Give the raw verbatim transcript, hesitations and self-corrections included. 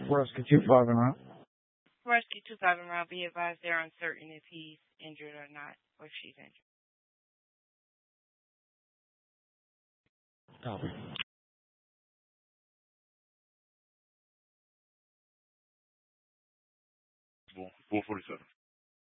Rescue two five and route. Rescue two five and route. Be advised they're uncertain if he's injured or not, or if she's injured. Copy. four forty-seven.